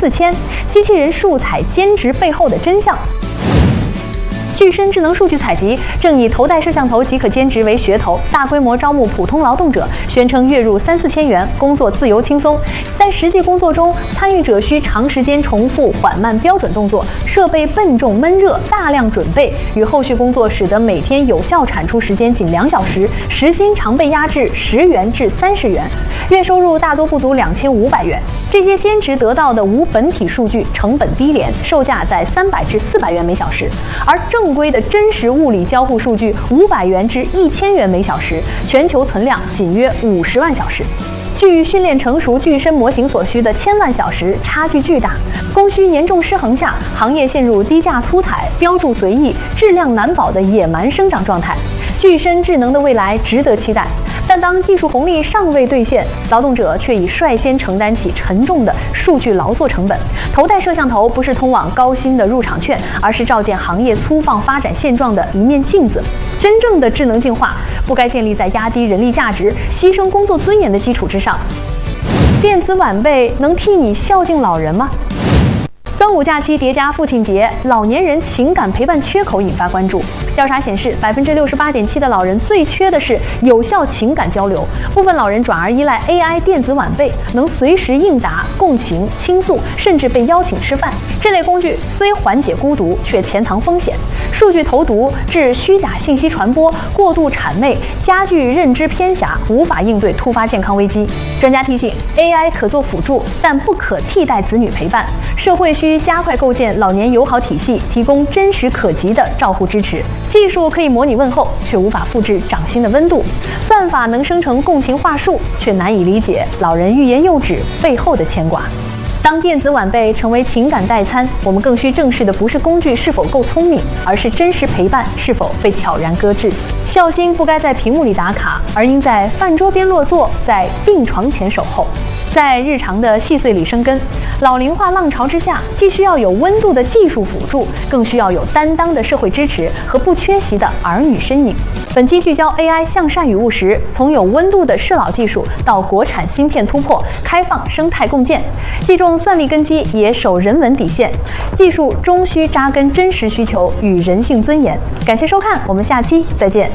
4000，机器人数采兼职背后的真相。具身智能数据采集正以头戴摄像头即可兼职为噱头，大规模招募普通劳动者，宣称月入3、4千元，工作自由轻松。但实际工作中，参与者需长时间重复缓慢标准动作，设备笨重闷热，大量准备与后续工作使得每天有效产出时间仅2小时，时薪常被压至10元至30元，月收入大多不足2500元。这些兼职得到的无本体数据成本低廉，售价在300至400元每小时，而正规的真实物理交互数据500元至1000元每小时，全球存量仅约50万小时。距训练成熟具身模型所需的1000万小时差距巨大，供需严重失衡下，行业陷入低价粗采、标注随意、质量难保的野蛮生长状态。具身智能的未来值得期待，但当技术红利尚未兑现，劳动者却已率先承担起沉重的数据劳作成本。头戴摄像头不是通往高薪的入场券，而是照见行业粗放发展现状的一面镜子。真正的智能进化不该建立在压低人力价值、牺牲工作尊严的基础之上。电子晚辈能替你孝敬老人吗？端午假期叠加父亲节，老年人情感陪伴缺口引发关注。调查显示，68.7%的老人最缺的是有效情感交流，部分老人转而依赖 AI 电子晚辈，能随时应答、共情、倾诉，甚至被邀请吃饭。这类工具虽缓解孤独，却潜藏风险。数据投毒致虚假信息传播，过度谄媚，加剧认知偏狭，无法应对突发健康危机。专家提醒 ，AI 可做辅助，但不可替代子女陪伴。社会需加快构建老年友好体系，提供真实可及的照护支持。技术可以模拟问候，却无法复制掌心的温度；算法能生成共情话术，却难以理解老人欲言又止背后的牵挂。当电子晚辈成为情感代餐，我们更需正视的不是工具是否够聪明，而是真实陪伴是否被悄然搁置。孝心不该在屏幕里打卡，而应在饭桌边落座，在病床前守候。在日常的细碎里生根。老龄化浪潮之下，既需要有温度的技术辅助，更需要有担当的社会支持和不缺席的儿女身影。本期聚焦 AI 向善与务实，从有温度的适老技术到国产芯片突破，开放生态共建，既重算力根基，也守人文底线。技术终需扎根真实需求与人性尊严。感谢收看，我们下期再见。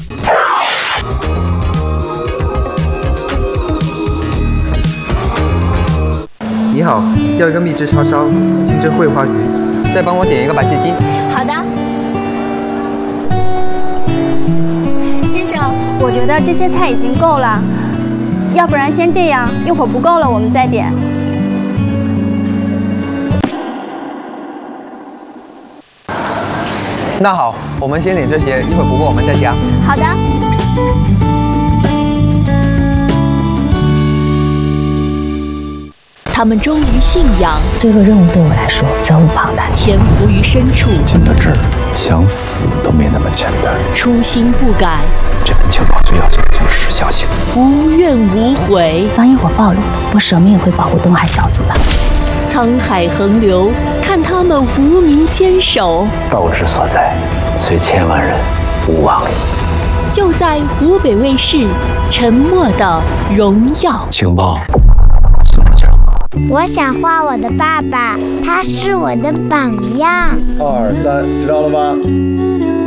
你好，要一个秘制叉烧，清蒸桂花鱼， 再帮我点一个白切鸡。 好的。先生，我觉得这些菜已经够了，要不然先这样，一会儿不够了我们再点。 那好，我们先点这些，一会儿不够我们再加。 好的。 他们忠于信仰， 这个任务对我来说责无旁贷， 潜伏于深处， 进到这儿，想死都没那么简单。 初心不改， 这份情报最要紧的就是时效性， 无怨无悔。 当一伙暴露，我舍命也会保护东海小组的。 沧海横流，看他们无名坚守。 道之所在，虽千万人，吾往矣。 就在湖北卫视《沉默的荣耀》。 情报。 我想画我的爸爸，他是我的榜样。 2、3，知道了吧？